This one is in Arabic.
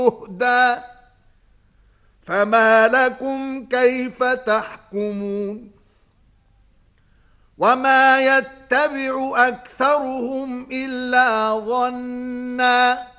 هدى فما لكم كيف تحكمون وما يتبع أكثرهم إلا ظنّا